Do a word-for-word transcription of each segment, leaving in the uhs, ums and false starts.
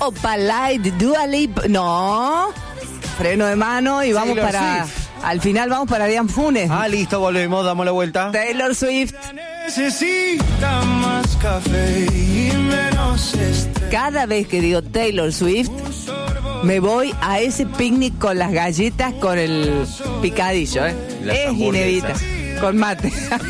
Opa Light, Dua Lipa. No. Freno de mano y vamos Taylor para... Swift. Al final vamos para Dian Funes. Ah, listo, volvemos, damos la vuelta. Taylor Swift. Necesita más café y menos estrés. Cada vez que digo Taylor Swift, me voy a ese picnic con las galletas, con el picadillo, ¿eh? Las Es hamburguesas. inevitable. Con mate.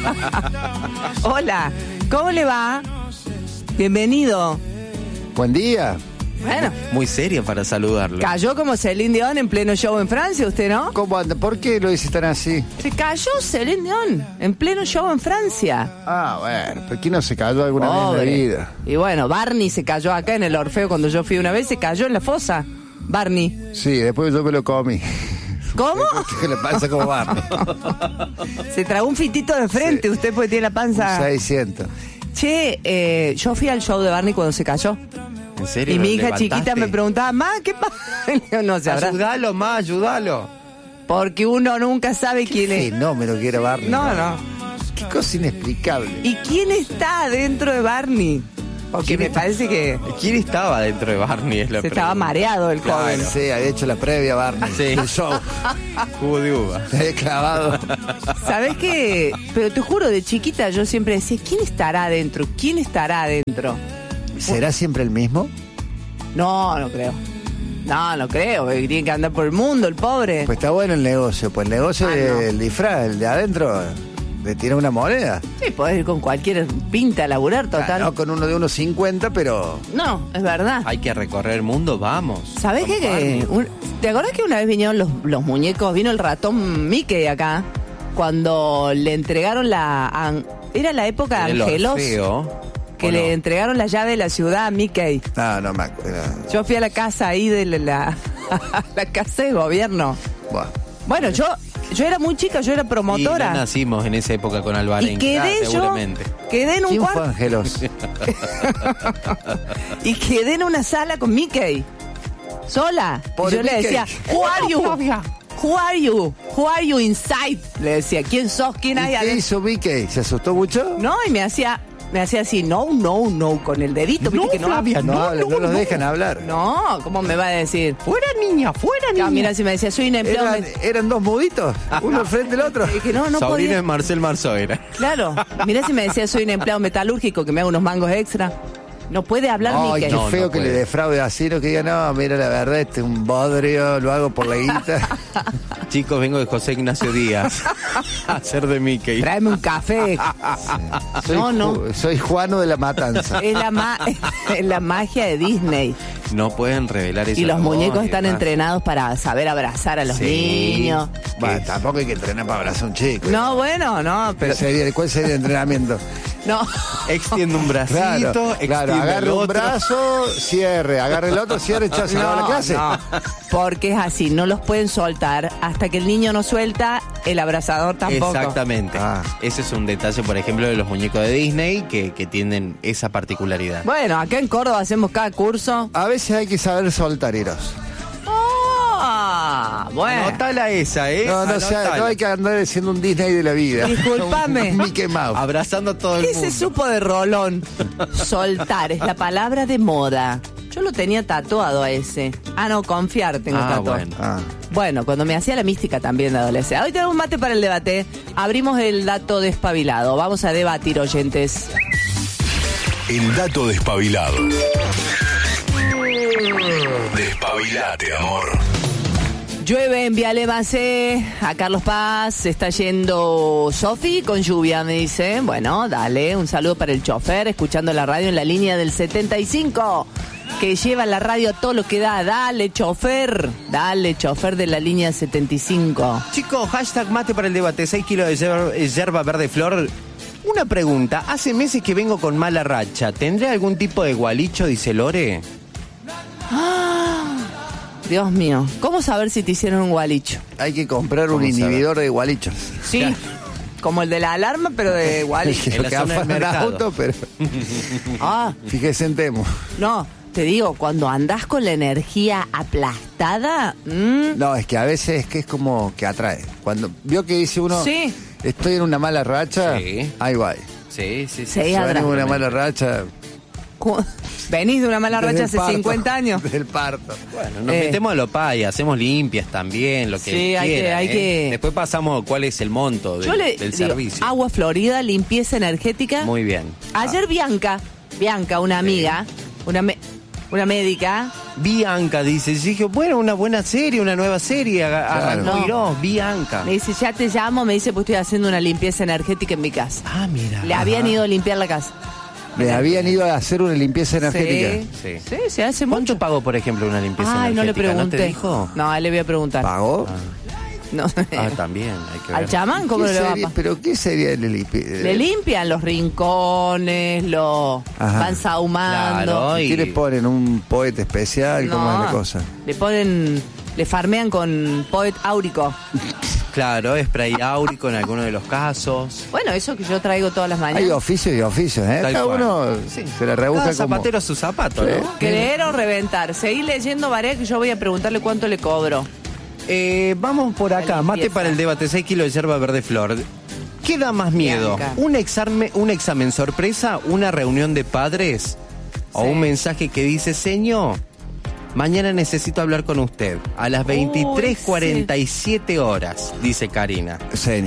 Hola, ¿cómo le va? Bienvenido. Buen día. Bueno, Muy seria para saludarlo. cayó como Celine Dion en pleno show en Francia, ¿usted no? ¿Cómo anda? ¿Por qué lo dices tan así? Se cayó Celine Dion en pleno show en Francia. Ah, bueno, pero ¿quién no se cayó alguna Pobre. vez en la vida? Y bueno, Barney se cayó acá en el Orfeo cuando yo fui una vez, se cayó en la fosa. Barney. Sí, después yo me lo comí. ¿Cómo? ¿Qué le pasa como Barney? Se tragó un fitito de frente, Sí. usted porque tiene la panza. seiscientos. Che, eh, yo fui al show de Barney cuando se cayó. ¿En serio? Y mi ¿Lo hija levantaste? chiquita me preguntaba, ma, ¿qué pasa? No se habrá. Ayúdalo más, ayúdalo. Porque uno nunca sabe quién es. Fenómeno que era Barney. No, no. Qué cosa inexplicable. ¿Y quién está dentro de Barney? Porque me parece que ¿Quién estaba dentro de Barney? Es la se estaba pregunta. mareado el Claro. joven. Sí, había hecho la previa Barney. Sí. El show. Jugo de uva. Se había clavado. ¿Sabés qué? Pero te juro, de chiquita yo siempre decía, ¿quién estará adentro? ¿Quién estará adentro? ¿Será siempre el mismo? No, no creo. No, no creo. que Tiene que andar por el mundo, el pobre. Pues está bueno el negocio. Pues el negocio Ah, del no. disfraz, el de adentro, le tira una moneda. Sí, podés ir con cualquier pinta a laburar, Ah, total. no con uno de unos cincuenta, pero... No, es verdad. Hay que recorrer el mundo, vamos. ¿Sabés qué? Con Que Barney. un- ¿Te acordás que una vez vinieron los, los muñecos? Vino el ratón Mickey acá. Cuando le entregaron la... an- Era la época de El Angelos. Orfeo, Que ¿o le no? entregaron la llave de la ciudad a Mickey. No, no me acuerdo. Yo fui a la casa ahí de la, la, la casa de gobierno. Buah. Bueno, yo yo era muy chica, yo era Y no promotora. nacimos en esa época con Alvarenga. Y quedé yo, seguramente. quedé en un ¿Quién fue cuarto Ángelos? y quedé en una sala con Mickey. Sola. Y Pobre yo le Mickey. decía, who are you? Who are you? Who are you inside? Le decía, ¿quién sos? ¿Quién hay ¿Y qué adentro? hizo Mickey? ¿Se asustó mucho? No, y me hacía, me hacía así, no, no, no, con el dedito, viste que no Flavia, No, no, hablan, no, no, los no. dejan hablar. No, ¿cómo me va a decir? Fuera niña, fuera niña. No, mira, si me decía, soy un empleado. ¿Eran, me- eran dos muditos? ¿Uno al frente del otro? dije, no, no Sobrino podía. de Marcel Marceau era. Claro, mira si me decía, soy un empleado metalúrgico que me haga unos mangos extra. No puede hablar Ay, Mickey. qué No, feo no que le puede. defraude así, no que diga, no, mira, la verdad, este es un bodrio, lo hago por la guita. Chicos, vengo de José Ignacio Díaz a hacer de Mickey. Tráeme un café. Soy, No, no. Ju- soy Juano de la Matanza. Es la, ma- es la magia de Disney. No pueden revelar eso. Y los muñecos están entrenados para saber abrazar a los Sí. niños. Bueno, tampoco hay que entrenar para abrazar a un chico. No, bueno, no, ¿Qué pero... sería- ¿Cuál sería el entrenamiento? No. Extiende un bracito, Claro, extiende claro, agarre el un otro. brazo, cierre, agarre el otro, cierre, chao, se acabó la clase. no, porque es así, no los pueden soltar hasta que el niño no suelta, el abrazador tampoco. Exactamente. Ah. Ese es un detalle, por ejemplo, de los muñecos de Disney que, que tienen esa particularidad. Bueno, acá en Córdoba hacemos cada curso. A veces hay que saber soltar, Eros. Ah, bueno. Anotala esa, ¿eh? No, no, sea, Anotala. no hay que andar siendo un Disney de la vida. Discúlpame. Un Mickey Mouse. Abrazando a todo el ¿Qué mundo. se supo de Rolón? Soltar es la palabra de moda. Yo lo tenía tatuado a ese. Ah, no, confiar tengo Ah, tatuado. bueno. Ah. Bueno, cuando me hacía la mística también de adolescencia. Hoy tenemos un mate para el debate. Abrimos el dato despabilado. Vamos a debatir, oyentes. El dato despabilado. Despabilate, amor. Llueve en Viale Macé, a Carlos Paz, se está yendo Sofi con lluvia, me dice. Bueno, dale, un saludo para el chofer, escuchando la radio en la línea del setenta y cinco, que lleva la radio a todo lo que da. Dale, chofer, dale, chofer de la línea setenta y cinco. Chicos, hashtag mate para el debate, seis kilos de yer- eh, yerba verde flor. Una pregunta, hace meses que vengo con mala racha, ¿tendré algún tipo de gualicho, dice Lore? Dios mío, ¿cómo saber si te hicieron un gualicho? Hay que comprar un ¿Cómo inhibidor de gualichos. Sí, como el de la alarma, pero de gualicho. En la que zona del afana el mercado. auto, pero Ah, fíjese en Temo. no, te digo, cuando andás con la energía aplastada, mm, No, es que a veces es que es como que atrae. Cuando vio que dice uno, Sí. estoy en una mala racha, Sí. ahí va. Sí, sí, sí. Sí, Si va atrás. en una mala racha, cu- Venís de una mala Desde racha el hace parto, cincuenta años. Desde el parto. Bueno, nos Eh. metemos a lo pay, hacemos limpias también, lo que Sí, hay que- quieran, hay ¿eh? que- Después pasamos cuál es el monto del, Yo le del digo, servicio. agua florida, limpieza energética. Muy bien. Ayer Bianca, Bianca, una amiga, una me- una médica, Bianca dice, y dije, bueno, una buena serie, una nueva serie, aga- arrancó No. Miró, Bianca. me dice, ya te llamo, me dice, pues estoy haciendo una limpieza energética en mi casa. Ah, mira. Le habían ido a limpiar la casa. Le habían ido a hacer una limpieza energética. Sí, Sí. sí, se hace ¿Cuánto mucho. pagó, por ejemplo, una limpieza Ay, no le energética? pregunté. ¿No te dijo? No, a él le voy a preguntar. ¿Pagó? No. Ah, también, hay que ver. Al chamán, ¿cómo ¿Qué le va a sería- pa- ¿Pero qué sería el limpi- Le limpian los rincones, lo Ajá. van sahumando. Claro, ¿Qué y- le ponen? ¿Un poeta especial? ¿Cómo es la cosa? Le ponen, le farmean con poet áurico. Claro, spray áurico en algunos de los casos. Bueno, eso que yo traigo todas las mañanas. Hay oficios y oficios, ¿eh? Tal Cada cual. uno Sí. se la rebusca Cada como... zapatero a su zapato, Sí. ¿no? Creer o reventar. Seguí leyendo, Varela, que yo voy a preguntarle cuánto le cobro. Eh, vamos por acá, La mate limpieza. para el debate, seis kilos de yerba verde flor. ¿Qué da más miedo? Bianca. ¿Un examen, un examen sorpresa, una reunión de padres o Sí. un mensaje que dice, señor, mañana necesito hablar con usted a las veintitrés cuarenta y siete horas, dice Karina? Señor.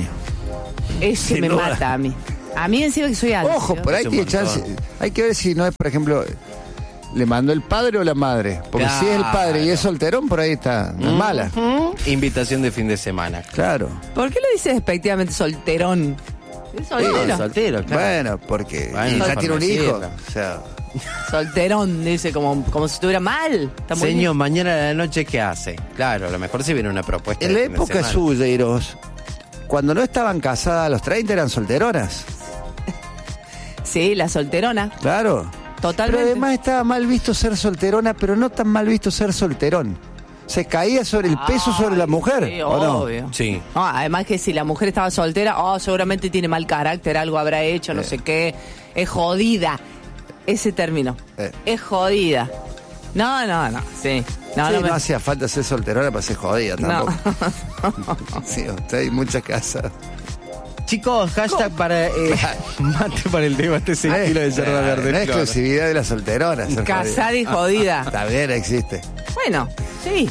Ese Sin me duda. mata a mí. A mí encima que soy alto. Ojo, por ahí Es un tiene chance. montón. Hay que ver si no es, por ejemplo, le mandó el padre o la madre. Porque si es el padre y es solterón, por ahí está. No es mala. Ujú. Invitación de fin de semana. Claro. ¿Por qué le dices despectivamente solterón? Es soltero. Sí, soltero, claro. Bueno, porque Bueno, y ya tiene un hijo. decirlo. O sea, Solterón, dice, como, como si estuviera mal. Está muy Señor, mañana a la noche, ¿qué hace? Claro, a lo mejor se viene una propuesta. en de la fin de época semana. suya, Iros, cuando no estaban casadas a los treinta eran solteronas. bien. Sí, la solterona. Claro. Totalmente. Pero además estaba mal visto ser solterona, pero no tan mal visto ser solterón. Se caía sobre el peso sobre la mujer, Sí, ¿o no? obvio. Sí. No, además que si la mujer estaba soltera, oh, seguramente tiene mal carácter, algo habrá hecho, no Eh. sé qué. Es jodida. Ese término. Eh. Es jodida. No, no, no. Sí. No, Sí, no no, me- hacía falta ser solterona para ser jodida No. tampoco. Sí, usted hay muchas casas. Chicos, hashtag para eh, mate para el debate, seis No es- kilos de yerba verde No es flor. exclusividad de las solteronas. ser Casada y jodida. jodida. También existe. Bueno, sí.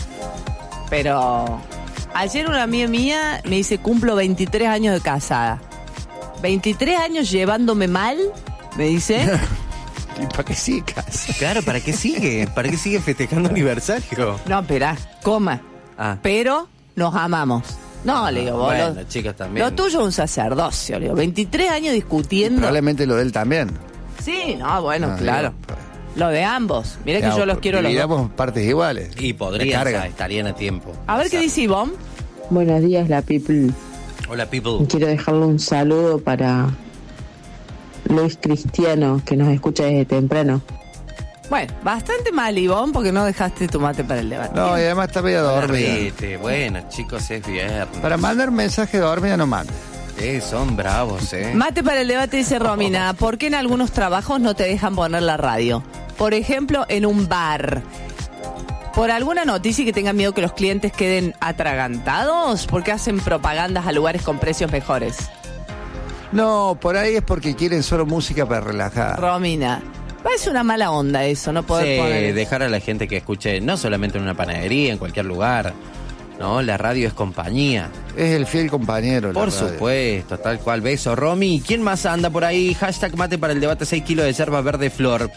Pero ayer una amiga mía me dice, cumplo veintitrés años de casada. veintitrés años llevándome mal, me dice. ¿Y para qué sí, casa? Claro, ¿para qué sigue? ¿Para qué sigue festejando aniversario? No, espera, coma. Ah. Pero nos amamos. No, le digo, vos, Bueno, lo, chicos, también. lo tuyo es un sacerdocio, le digo. veintitrés años discutiendo. Probablemente lo de él también. Sí, no, bueno, Ah, claro. digo, Lo de ambos. Mirá que Digamos, yo los quiero los dos. dividamos partes iguales. Y De podrían, carga. o sea, estarían a tiempo. A ver qué dice Ivonne. Buenos días, la people. Hola, people. Quiero dejarle un saludo para Luis Cristiano, que nos escucha desde temprano. Bueno, bastante mal, Ivonne, porque no dejaste tu mate para el debate. No, y además está medio dormida. Vete, bueno, chicos, es viernes. Para mandar mensaje dormida no mande. Eh, son bravos, ¿eh? Mate para el debate, dice Romina. ¿Por qué en algunos trabajos no te dejan poner la radio? Por ejemplo, en un bar. ¿Por alguna noticia que tengan miedo que los clientes queden atragantados? ¿Por qué hacen propagandas a lugares con precios mejores? No, por ahí es porque quieren solo música para relajar. Romina, parece una mala onda eso, no poder Sí, poner... dejar a la gente que escuche, no solamente en una panadería, en cualquier lugar. No, la radio es compañía. Es el fiel compañero. la Por radio. supuesto, tal cual. Beso, Romy. ¿Quién más anda por ahí? Hashtag mate para el debate, seis kilos de yerba verde flor.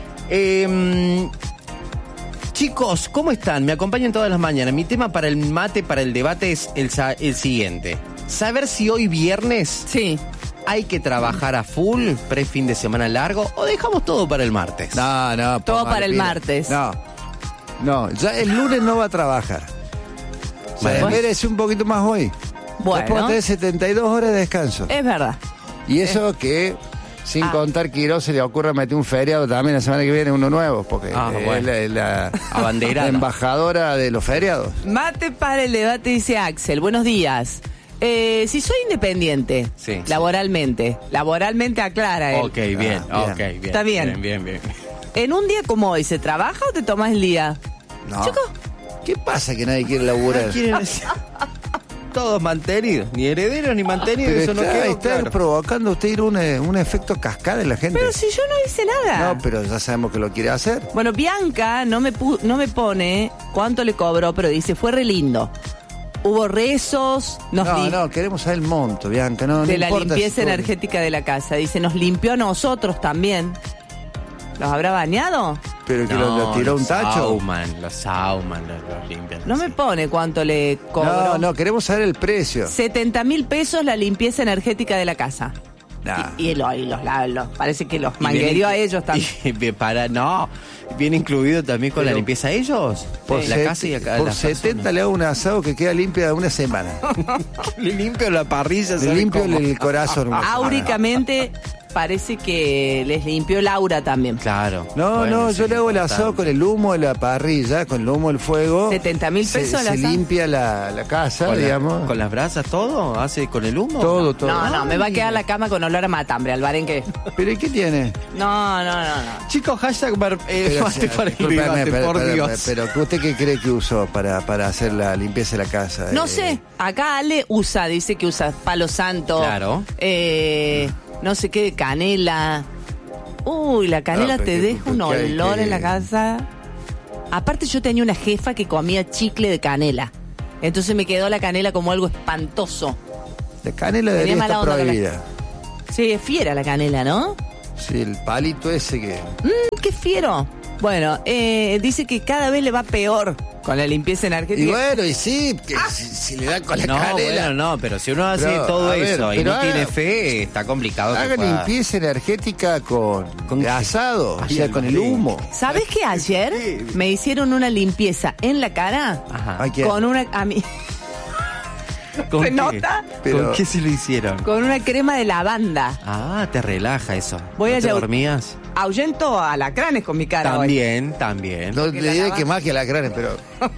Eh, chicos, ¿cómo están? Me acompañan todas las mañanas. Mi tema para el mate, para el debate es el, sa- el siguiente. Saber si hoy viernes Sí. hay que trabajar a full, pre fin de semana largo, o dejamos todo para el martes. No, no. Todo póngale para el pila. martes. No. No, ya el lunes no va a trabajar. Se Bueno. merece un poquito más hoy. Bueno. Después tener setenta y dos horas de descanso. Es verdad. Y eso que, sin Ah. contar que Quirós se le ocurra meter un feriado también la semana que viene, uno nuevo, porque Ah, es bueno. la, es la Abanderada. embajadora de los feriados. Mate para el debate, dice Axel. Buenos días. Eh, si soy independiente, Sí. laboralmente, laboralmente aclara él. Ok, bien, Ah, ok, bien. Está bien. Bien, bien, bien. En un día como hoy, ¿se trabaja o te tomas el día? No. Chico. ¿Qué pasa que nadie quiere laburar? ¿Quieren decir? Todos mantenidos. Ni herederos ni mantenidos. Pero eso no está, quedó está claro. provocando usted ir un, eh, un efecto cascada en la gente. Pero si yo no hice nada. No, pero ya sabemos que lo quiere hacer. Bueno, Bianca no me, pu- no me pone cuánto le cobró, pero dice, fue re lindo. Hubo rezos, nos No, lim- no, queremos saber el monto, Bianca. No, de no la importa limpieza si tú- energética de la casa. Dice, nos limpió a nosotros también. ¿Los habrá bañado? Pero que lo, lo tiró los un tacho. Sauman, los sauman, los, los limpian. No me pone cuánto le cobró. No, no, queremos saber el precio. setenta mil pesos la limpieza energética de la casa. Nah. Y, y, lo- y los, la- los- parece que los Y viene- manguerió a ellos también. y bien, para, no, viene incluido también con Pero- la limpieza a ellos. Por, la set- casa y acá por las setenta le hago un asado que queda limpia una semana. personas. Le limpio la parrilla. Le ¿sabe limpio cómo? el corazón. una semana. Áuricamente parece que les limpió Laura también. Claro. No, Bueno, no, sí, yo le hago el importante. asado con el humo de la parrilla, con el humo del fuego. setenta mil Se- pesos el Se, asado. limpia la, la casa, ¿Con, la- digamos. ¿Con las brasas todo? ¿Hace con el humo? Todo, todo. No, no, me va a quedar la cama con olor a matambre, Alvarenque. ¿Pero y qué tiene? No, no, no, no. Chicos, hashtag bar- eh, Pero, mate o sea, para el discúlpeme, debate, pero, por pero- Dios. pero, pero, ¿usted qué cree que usó para, para hacer la limpieza de la casa? No Eh, sé, acá Ale usa, dice que usa palo santo. Claro. Eh, no sé qué, canela. Uy, la canela Ah, pero te qué- deja un pero qué hay olor que- en la casa. Aparte yo tenía una jefa que comía chicle de canela. Entonces me quedó la canela como algo espantoso. La canela Tenía debería mala estar onda con la- prohibida. Sí, es fiera la canela, ¿no? Sí, el palito ese que... Mm, qué fiero. Bueno, eh, dice que cada vez le va peor con la limpieza energética. Y bueno, y sí, que si, si le da con la No, canela... bueno, no, pero si uno hace Pero, todo a ver, eso y pero no haga- tiene fe, está complicado. que Haga pueda- limpieza energética con, ¿Con qué? asado, o Ay, sea, con el Alvarenque. humo. ¿Sabes que ayer me hicieron una limpieza en la cara? Ajá. Ay, ¿quién? Con una... A mí, ¿Con ¿Se qué? nota? Pero- ¿Con qué se lo hicieron? con una crema de lavanda. Ah, te relaja eso. Voy ¿No a te llevar- dormías? Ahuyento a alacranes con mi cara hoy. También, también. No Porque le la diré lava- que más que la crane, pero...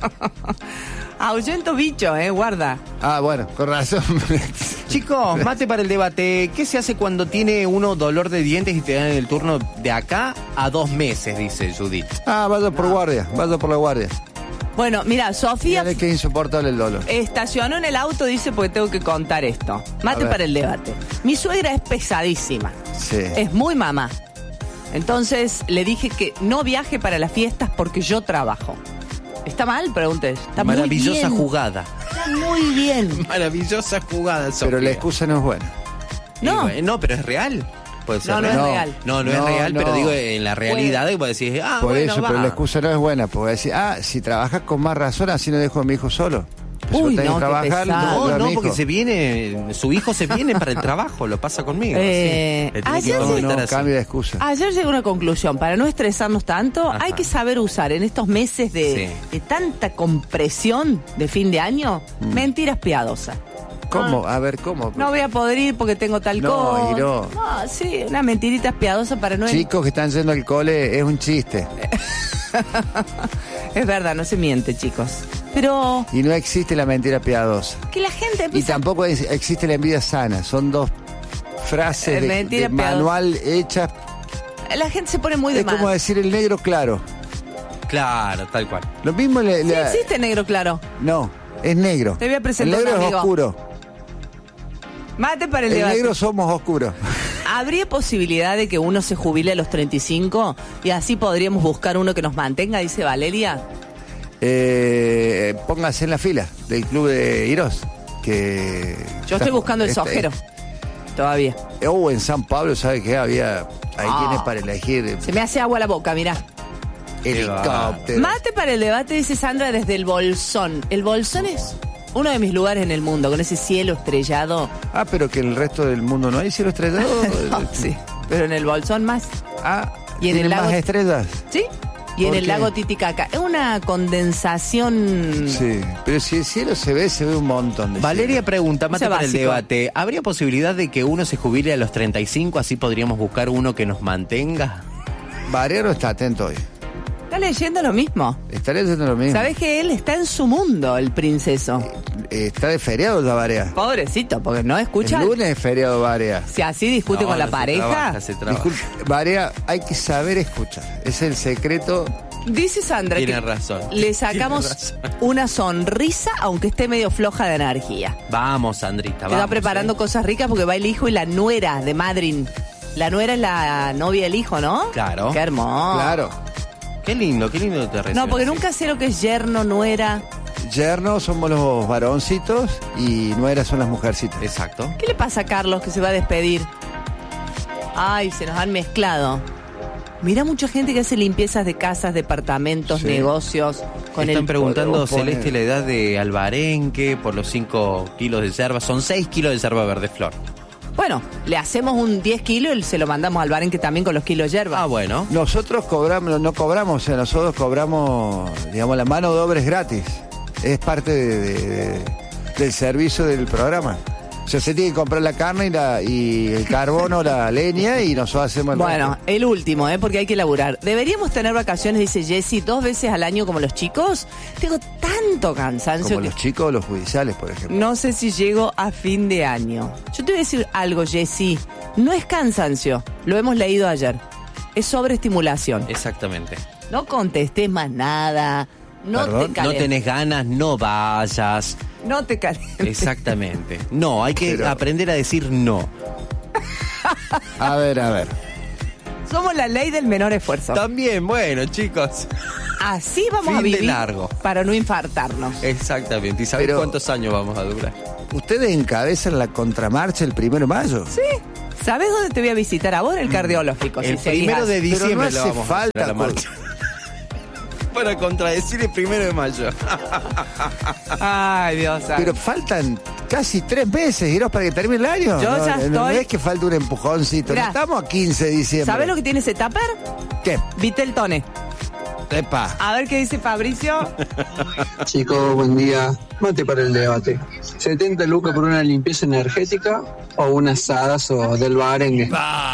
Ahuyento bicho, eh, guarda. Ah, bueno, con razón. Chicos, mate para el debate. ¿Qué se hace cuando tiene uno dolor de dientes y te dan el turno de acá a dos meses, dice Judith? Ah, vaya por guardia, vaya por la guardia. Bueno, mira, Sofía Fíjate que insoportable el dolor. estacionó en el auto, dice, porque tengo que contar esto. Mate ver. para el debate. Mi suegra es pesadísima. Sí. Es muy mamá. Entonces le dije que no viaje para las fiestas porque yo trabajo. ¿Está mal? Pregunté. Está Maravillosa muy bien. jugada. Está muy bien. Maravillosa jugada, Sofía. Pero la excusa no es buena. Y No. bueno, no, pero es real. Puede ser No, no real. es real. No, no, es No, real, no. pero digo en la realidad y vos decís, ah, Por bueno, eso, va. pero la excusa no es buena. Porque decir, ah, si trabajas con más razón, así no dejo a mi hijo solo. Pues Uy, si vos tenés no, que qué trabajar, pesado. dejo No, a no, mi porque hijo. se viene, su hijo se viene para el trabajo, lo pasa conmigo. Eh, sí. Le tiene que ayer No, sí- contestar no, así. cambia de excusa. Ayer llegué a una conclusión. Para no estresarnos tanto, Ajá. hay que saber usar en estos meses de, Sí. de tanta compresión de fin de año mentiras piadosas. ¿Cómo? A ver, ¿cómo? No voy a poder ir porque tengo tal No, cosa. y no. No, sí, unas mentiritas piadosas para no... Chicos que están yendo al cole, es un chiste. Es verdad, no se miente, chicos. Pero Y no existe la mentira piadosa. que la gente Y empieza... tampoco es- existe la envidia sana. Son dos frases Eh, de, mentira de piadosa. manual hechas. La gente se pone muy de Es como más. decir el negro claro. Claro, tal cual. Lo mismo le... Sí le- existe negro claro. No, es negro. Te voy a presentar El negro un es amigo. oscuro. Mate para el, El debate. negro somos oscuros. ¿Habría posibilidad de que uno se jubile a los treinta y cinco y así podríamos buscar uno que nos mantenga, dice Valeria? Eh, póngase en la fila del club de Irós. Que Yo estoy buscando el está- sojero. Todavía. eh, Oh, en San Pablo, ¿sabe qué? Había... Ahí Ah. tienes para elegir Se me hace agua la boca, mirá. helicóptero. Mate para el debate, dice Sandra, desde el Bolsón. El Bolsón es uno de mis lugares en el mundo, con ese cielo estrellado. Ah, pero que en el resto del mundo no hay cielo estrellado. No, sí, pero en el Bolsón más. Ah, Y en ¿tiene el lago- más estrellas. ¿Sí? Y en ¿Por el qué? lago Titicaca. Es una condensación... Sí, pero si el cielo se ve, se ve un montón de Valeria cielo. pregunta, mate Ese para el básico. debate. ¿Habría posibilidad de que uno se jubile a los treinta y cinco, así podríamos buscar uno que nos mantenga? Barrero está atento hoy. Está leyendo lo mismo. Estaré haciendo lo mismo. ¿Sabes que él está en su mundo, el princeso? Eh, está de feriado ya Barea. Pobrecito, porque no escucha. El lunes es feriado Barea. Si así discute No, con la no se pareja. trabaja, se trabaja. Disculpe, Barea, hay que saber escuchar. Es el secreto Dice Sandra Tiene que razón. le sacamos Tiene razón. una sonrisa aunque esté medio floja de energía. Vamos, Sandrita, Que vamos. va preparando ¿eh? cosas ricas porque va el hijo y la nuera de Madryn. La nuera es la novia del hijo, ¿no? Claro. Qué hermoso. Claro. Qué lindo, qué lindo te reciben No, porque así. nunca sé lo que es yerno, nuera. Yerno somos los varoncitos y nueras son las mujercitas. Exacto. ¿Qué le pasa a Carlos que se va a despedir? Ay, se nos han mezclado. Mira mucha gente que hace limpiezas de casas, departamentos, Sí. negocios. Con Están el preguntando, podemos poner- Celeste, la edad de Albarenque por los cinco kilos de yerba. Son seis kilos de yerba verde flor. Bueno, le hacemos un diez kilos y se lo mandamos al Barenque también con los kilos de yerba. Ah, bueno. Nosotros cobramos, no cobramos, o sea, nosotros cobramos, digamos, la mano de obra es gratis. Es parte de- de- de- del servicio del programa. O sea, se tiene que comprar la carne y, la, y el carbón o la leña y nosotros hacemos el Bueno, resto. el último, ¿eh? Porque hay que laburar. ¿Deberíamos tener vacaciones, dice Jessy, dos veces al año como los chicos? Tengo tanto cansancio Como que los chicos o los judiciales, por ejemplo. no sé si llego a fin de año. Yo te voy a decir algo, Jessy. No es cansancio, lo hemos leído ayer. Es sobreestimulación. Exactamente. No contestes más nada. No Perdón, te No calentes. tenés ganas, no vayas. No te calientes. Exactamente. No, hay que Pero- aprender a decir no. A ver, a ver. Somos la ley del menor esfuerzo. También, bueno, chicos. Así vamos Fin a de vivir largo. para no infartarnos. Exactamente. ¿Y sabés Pero- cuántos años vamos a durar? ¿Ustedes encabezan la contramarcha el primero de mayo? Sí. ¿Sabes dónde te voy a visitar a vos? El cardiológico. El si seguís primero de así. diciembre Pero no lo hace vamos a hacer falta a la marcha. Para contradecir el primero de mayo. Ay, Dios santo. Pero faltan casi tres meses, Giros, para que termine el año. Yo no, ya no- no estoy- es que falta un empujoncito. Mirá. No estamos a quince de diciembre. ¿Sabes lo que tiene ese tupper? ¿Qué? Viteltone. Epa. A ver qué dice Fabricio. Chicos, buen día. Mate para el debate. ¿setenta lucas por una limpieza energética o un asadazo del Barengue?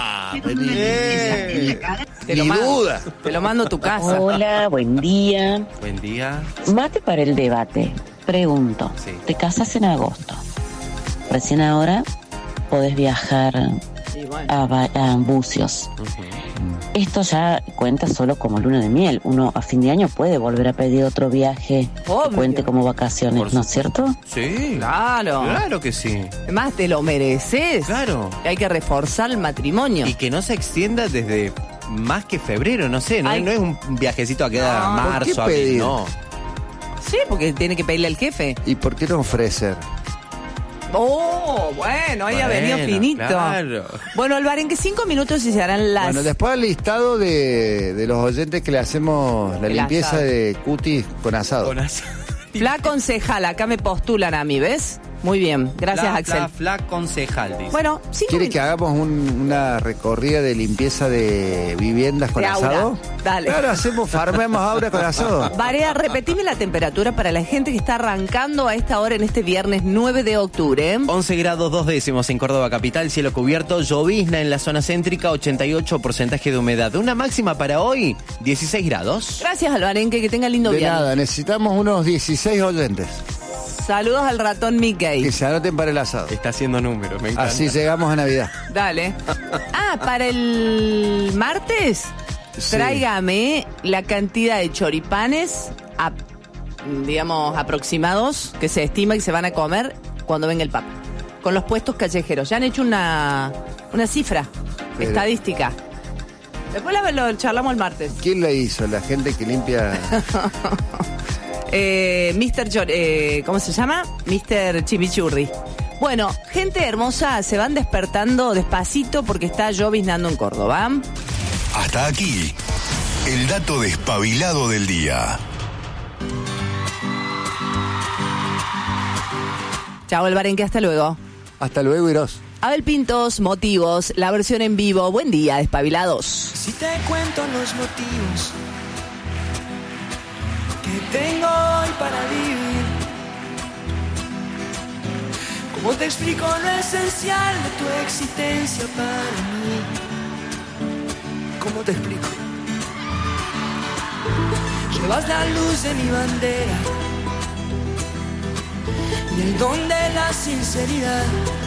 Te lo Ni mando. duda. Te lo mando a tu casa. Hola, buen día. Buen día. Mate para el debate. Pregunto, Sí. te casas en agosto. Recién ahora podés viajar Y bueno. a, Ba- a Bucios. Esto ya cuenta solo como luna de miel. Uno a fin de año puede volver a pedir otro viaje que Obvio. cuente como vacaciones, Por ¿no es cierto? Sí. Claro. Claro que sí. Además, te lo mereces. Claro. Hay que reforzar el matrimonio. Y que no se extienda desde más que febrero, no sé. No, Ay. no es un viajecito a quedar a No. ¿Por marzo, qué abril, pedir? no. Sí, porque tiene que pedirle al jefe. ¿Y por qué no ofrecer? Oh, bueno, ahí ha Bueno, venido finito. claro. Bueno, Alvarenque, cinco minutos y se harán las... Bueno, después el listado de, de los oyentes que le hacemos la El limpieza asado. de cutis con asado. Con as- Fla concejal, acá me postulan a mí, ¿ves? Muy bien, gracias Fla, Axel. Fla, Fla concejal, dice. Bueno, cinco ¿Quiere que minutos. hagamos un- una recorrida de limpieza de viviendas con De Aura. asado? Dale. Claro, hacemos, farmemos ahora con asado. Varea, repetime la temperatura para la gente que está arrancando a esta hora en este viernes nueve de octubre. ¿eh? once grados dos décimos en Córdoba capital, cielo cubierto, llovizna en la zona céntrica, ochenta y ocho porcentaje de humedad. Una máxima para hoy, dieciséis grados. Gracias, Alvarenque, que tenga lindo De viernes. nada, necesitamos unos dieciséis oyentes Saludos al ratón Mickey. que se anoten para el asado. Está haciendo números, me encanta. Así llegamos a Navidad. Dale. Ah, para el martes, Sí. tráigame la cantidad de choripanes, a- digamos, aproximados, que se estima que se van a comer cuando venga el Papa. Con los puestos callejeros. Ya han hecho una, una cifra Pero- estadística. Después la, lo charlamos el martes. ¿Quién la hizo? La gente que limpia. Eh, mister Chor- eh, ¿Cómo se llama? mister Chimichurri. Bueno, gente hermosa, se van despertando despacito porque está lloviznando en Córdoba. Hasta aquí, el dato despabilado del día. Chao, el Barenque, hasta luego. Hasta luego, Iros. Abel Pintos, motivos, la versión en vivo. Buen día, despabilados. Si te cuento los motivos que tengo hoy para vivir, ¿cómo te explico lo esencial de tu existencia para mí? ¿Cómo te explico? Llevas la luz de mi bandera y el don de la sinceridad.